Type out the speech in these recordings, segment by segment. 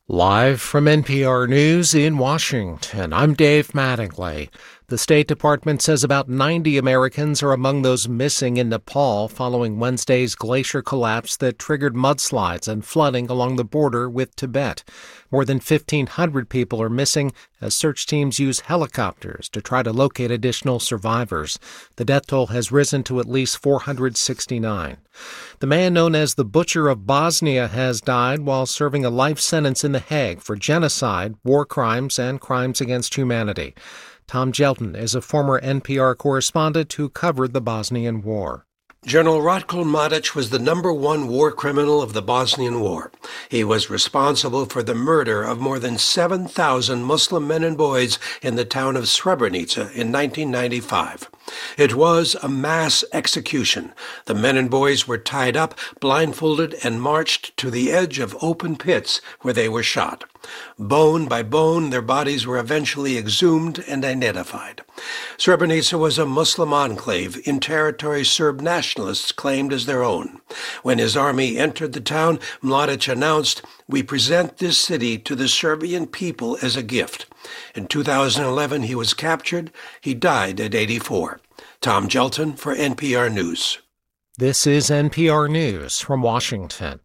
Live from NPR News in Washington, I'm Dave Mattingly. The State Department says about 90 Americans are among those missing in Nepal following Wednesday's glacier collapse that triggered mudslides and flooding along the border with Tibet. More than 1,500 people are missing as search teams use helicopters to try to locate additional survivors. The death toll has risen to at least 469. The man known as the Butcher of Bosnia has died while serving a life sentence in The Hague for genocide, war crimes, and crimes against humanity. Tom Gelton is a former NPR correspondent who covered the Bosnian War. General Ratko Mladic was the #1 war criminal of the Bosnian War. He was responsible for the murder of more than 7,000 Muslim men and boys in the town of Srebrenica in 1995. It was a mass execution. The men and boys were tied up, blindfolded, and marched to the edge of open pits where they were shot. Bone by bone, their bodies were eventually exhumed and identified. Srebrenica was a Muslim enclave in territory Serb nationalists claimed as their own. When his army entered the town, Mladic announced, "We present this city to the Serbian people as a gift." In 2011, he was captured. He died at 84. Tom Gelton for NPR News. This is NPR News from Washington.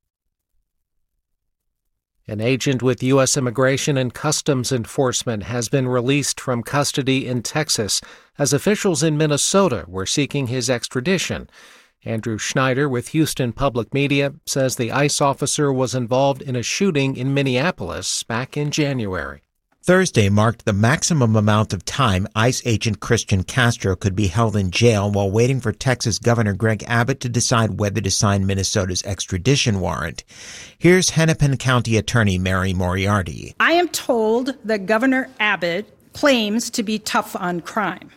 An agent with U.S. Immigration and Customs Enforcement has been released from custody in Texas as officials in Minnesota were seeking his extradition. Andrew Schneider with Houston Public Media says the ICE officer was involved in a shooting in Minneapolis back in January. Thursday marked the maximum amount of time ICE agent Christian Castro could be held in jail while waiting for Texas Governor Greg Abbott to decide whether to sign Minnesota's extradition warrant. Here's Hennepin County Attorney Mary Moriarty. I am told that Governor Abbott claims to be tough on crime.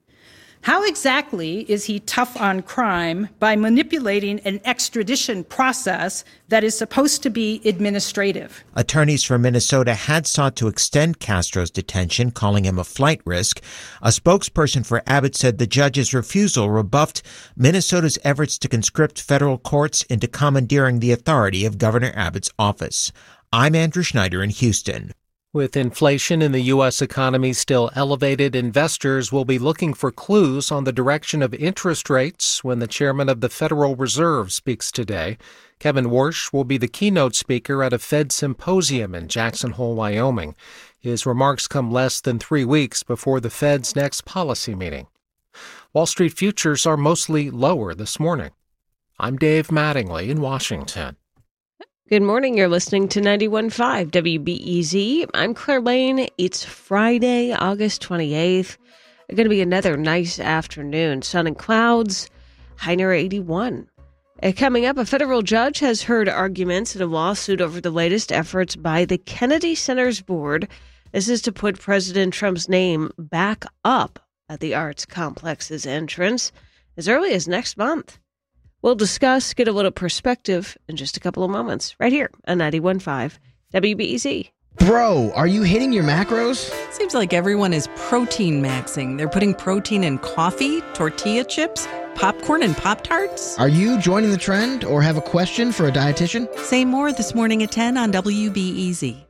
How exactly is he tough on crime by manipulating an extradition process that is supposed to be administrative? Attorneys from Minnesota had sought to extend Castro's detention, calling him a flight risk. A spokesperson for Abbott said the judge's refusal rebuffed Minnesota's efforts to conscript federal courts into commandeering the authority of Governor Abbott's office. I'm Andrew Schneider in Houston. With inflation in the U.S. economy still elevated, investors will be looking for clues on the direction of interest rates when the chairman of the Federal Reserve speaks today. Kevin Warsh will be the keynote speaker at a Fed symposium in Jackson Hole, Wyoming. His remarks come less than 3 weeks before the Fed's next policy meeting. Wall Street futures are mostly lower this morning. I'm Dave Mattingly in Washington. Good morning. You're listening to 91.5 WBEZ. I'm Claire Lane. It's Friday, August 28th. It's going to be another nice afternoon. Sun and clouds, high near 81. Coming up, a federal judge has heard arguments in a lawsuit over the latest efforts by the Kennedy Center's board. This is to put President Trump's name back up at the arts complex's entrance as early as next month. We'll discuss, get a little perspective in just a couple of moments, right here on 91.5 WBEZ. Bro, are you hitting your macros? Seems like everyone is protein maxing. They're putting protein in coffee, tortilla chips, popcorn, and Pop-Tarts. Are you joining the trend or have a question for a dietitian? Say more this morning at 10 on WBEZ.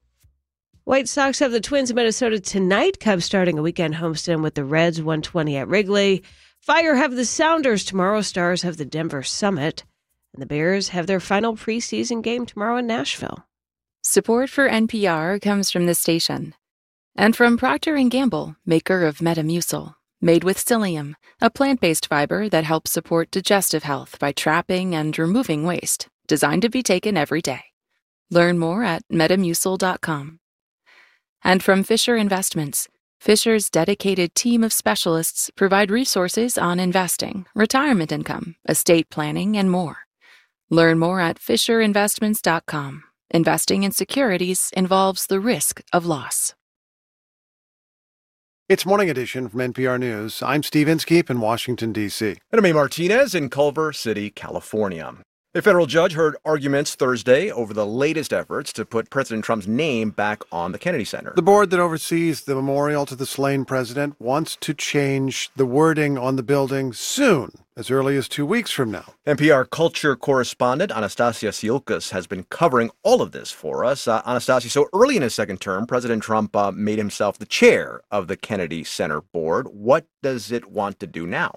White Sox have the Twins in Minnesota tonight. Cubs starting a weekend homestand with the Reds, 1:20 at Wrigley. Fire have the Sounders tomorrow. Stars have the Denver Summit. And the Bears have their final preseason game tomorrow in Nashville. Support for NPR comes from this station. And from Procter & Gamble, maker of Metamucil. Made with psyllium, a plant-based fiber that helps support digestive health by trapping and removing waste. Designed to be taken every day. Learn more at metamucil.com. And from Fisher Investments. Fisher's dedicated team of specialists provide resources on investing, retirement income, estate planning, and more. Learn more at FisherInvestments.com. Investing in securities involves the risk of loss. It's Morning Edition from NPR News. I'm Steve Inskeep in Washington, D.C. And I'm Martinez in Culver City, California. A federal judge heard arguments Thursday over the latest efforts to put President Trump's name back on the Kennedy Center. The board that oversees the memorial to the slain president wants to change the wording on the building soon, as early as 2 weeks from now. NPR culture correspondent Anastasia Siolkas has been covering all of this for us. Anastasia, so early in his second term, President Trump made himself the chair of the Kennedy Center board. What does it want to do now?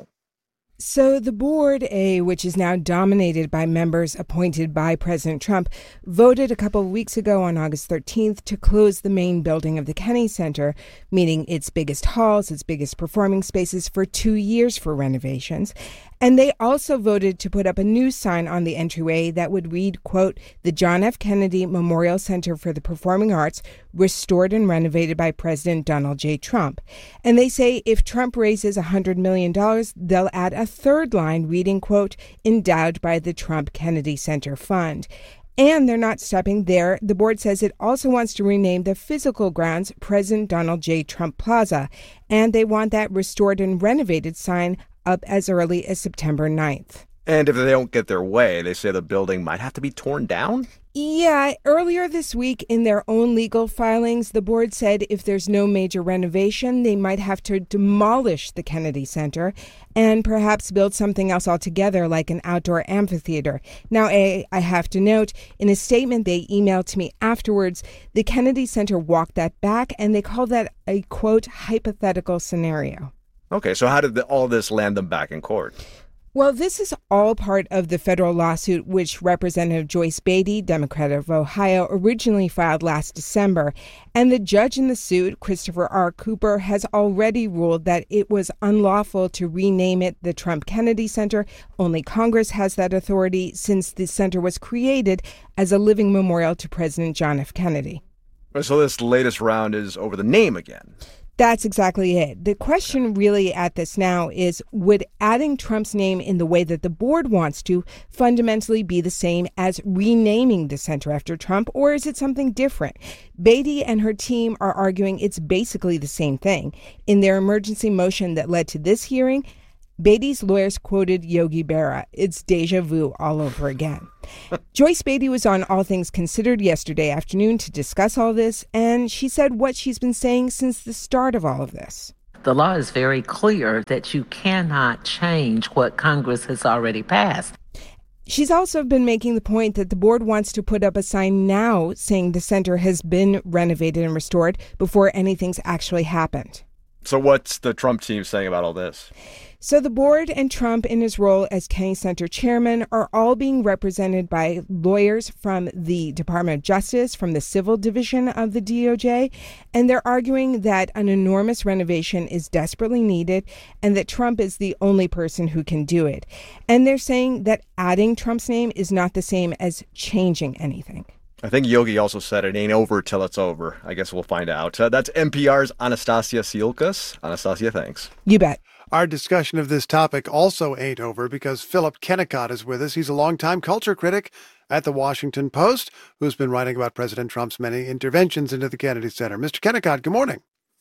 So the board, which is now dominated by members appointed by President Trump, voted a couple of weeks ago on August 13th to close the main building of the Kennedy Center, meaning its biggest halls, its biggest performing spaces, for 2 years for renovations. And they also voted to put up a new sign on the entryway that would read, quote, "The John F. Kennedy Memorial Center for the Performing Arts, restored and renovated by President Donald J. Trump." And they say if Trump raises $100 million, they'll add a third line reading, quote, "Endowed by the Trump Kennedy Center Fund." And they're not stopping there. The board says it also wants to rename the physical grounds President Donald J. Trump Plaza. And they want that restored and renovated sign up as early as September 9th. And if they don't get their way, they say the building might have to be torn down? Yeah, earlier this week in their own legal filings, the board said if there's no major renovation, they might have to demolish the Kennedy Center and perhaps build something else altogether, like an outdoor amphitheater. Now, I have to note, in a statement they emailed to me afterwards, the Kennedy Center walked that back, and they called that a, quote, hypothetical scenario. Okay, so how did all this land them back in court? Well, this is all part of the federal lawsuit which Representative Joyce Beatty, Democrat of Ohio, originally filed last December. And the judge in the suit, Christopher R. Cooper, has already ruled that it was unlawful to rename it the Trump Kennedy Center. Only Congress has that authority since the center was created as a living memorial to President John F. Kennedy. So this latest round is over the name again. That's exactly it. The question really at this now is, would adding Trump's name in the way that the board wants to fundamentally be the same as renaming the center after Trump, or is it something different? Beatty and her team are arguing it's basically the same thing. In their emergency motion that led to this hearing, Beatty's lawyers quoted Yogi Berra. It's deja vu all over again. Joyce Beatty was on All Things Considered yesterday afternoon to discuss all this, and she said what she's been saying since the start of all of this. The law is very clear that you cannot change what Congress has already passed. She's also been making the point that the board wants to put up a sign now saying the center has been renovated and restored before anything's actually happened. So what's the Trump team saying about all this? So the board and Trump in his role as Kennedy Center chairman are all being represented by lawyers from the Department of Justice, from the civil division of the DOJ, and they're arguing that an enormous renovation is desperately needed and that Trump is the only person who can do it. And they're saying that adding Trump's name is not the same as changing anything. I think Yogi also said it ain't over till it's over. I guess we'll find out. That's NPR's Anastasia Siolkas. Anastasia, thanks. You bet. Our discussion of this topic also ain't over because Philip Kennicott is with us. He's a longtime culture critic at The Washington Post who's been writing about President Trump's many interventions into the Kennedy Center. Mr. Kennicott, good morning.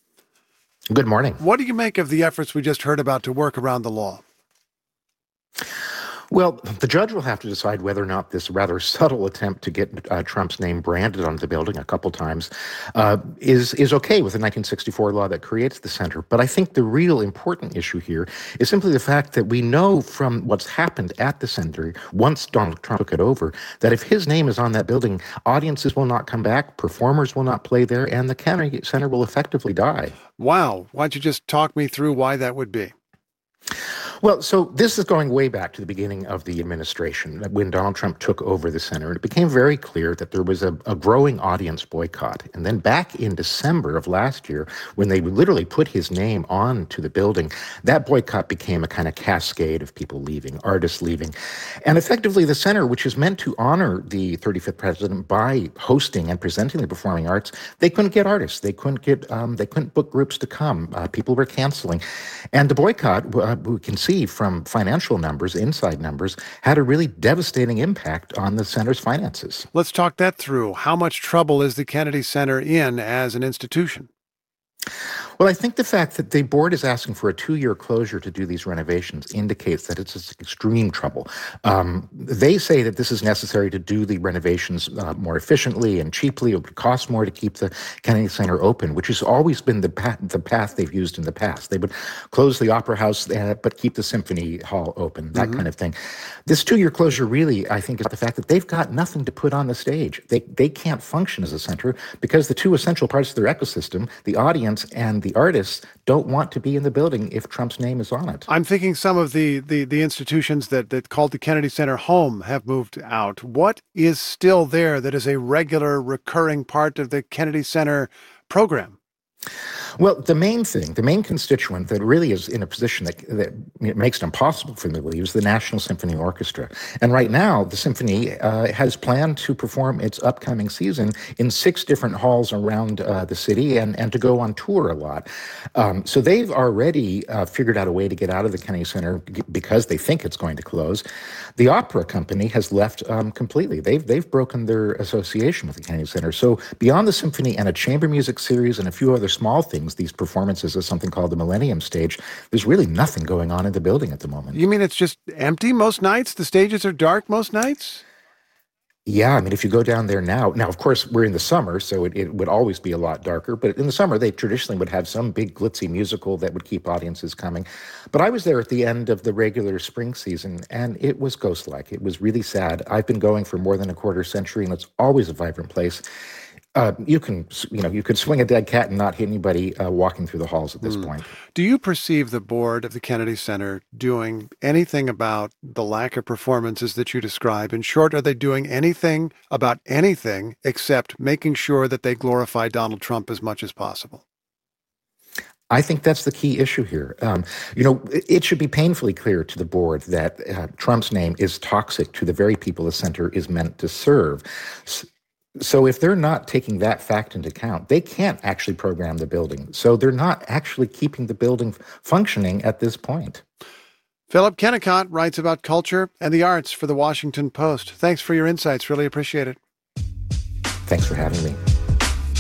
Good morning. What do you make of the efforts we just heard about to work around the law? Well, the judge will have to decide whether or not this rather subtle attempt to get Trump's name branded on the building a couple times is okay with the 1964 law that creates the center. But I think the real important issue here is simply the fact that we know from what's happened at the center once Donald Trump took it over, that if his name is on that building, audiences will not come back, performers will not play there, and the Kennedy Center will effectively die. Wow. Why don't you just talk me through why that would be? Well, so this is going way back to the beginning of the administration, when Donald Trump took over the center. It became very clear that there was a growing audience boycott. And then back in December of last year, when they literally put his name on to the building, that boycott became a kind of cascade of people leaving, artists leaving. And effectively, the center, which is meant to honor the 35th president by hosting and presenting the performing arts, they couldn't get artists. They couldn't book groups to come. People were canceling. And the boycott, we can see from financial numbers, inside numbers, had a really devastating impact on the center's finances. Let's talk that through. How much trouble is the Kennedy Center in as an institution? Well, I think the fact that the board is asking for a 2-year closure to do these renovations indicates that it's extreme trouble. They say that this is necessary to do the renovations more efficiently and cheaply. It would cost more to keep the Kennedy Center open, which has always been the path they've used in the past. They would close the Opera House, but keep the Symphony Hall open, that kind of thing. This 2-year closure really, I think, is the fact that they've got nothing to put on the stage. They can't function as a center because the two essential parts of their ecosystem, the audience and the artists, don't want to be in the building if Trump's name is on it. I'm thinking some of the institutions that called the Kennedy Center home have moved out. What is still there that is a regular, recurring part of the Kennedy Center program? Well, the main constituent that really is in a position that makes it impossible for them to leave is the National Symphony Orchestra. And right now, the symphony has planned to perform its upcoming season in 6 different halls around the city and to go on tour a lot. So they've already figured out a way to get out of the Kennedy Center because they think it's going to close. The opera company has left completely. They've broken their association with the Kennedy Center. So beyond the symphony and a chamber music series and a few other small things, these performances of something called the Millennium Stage, there's really nothing going on in the building at the moment. You mean it's just empty most nights? The stages are dark most nights? Yeah, I mean, if you go down there now, of course, we're in the summer, so it would always be a lot darker. But in the summer, they traditionally would have some big glitzy musical that would keep audiences coming. But I was there at the end of the regular spring season, and it was ghost-like. It was really sad. I've been going for more than a quarter century, and it's always a vibrant place. You could swing a dead cat and not hit anybody walking through the halls at this point. Do you perceive the board of the Kennedy Center doing anything about the lack of performances that you describe? In short, are they doing anything about anything except making sure that they glorify Donald Trump as much as possible? I think that's the key issue here. It should be painfully clear to the board that Trump's name is toxic to the very people the center is meant to serve. So if they're not taking that fact into account, they can't actually program the building. So they're not actually keeping the building functioning at this point. Philip Kennicott writes about culture and the arts for The Washington Post. Thanks for your insights. Really appreciate it. Thanks for having me.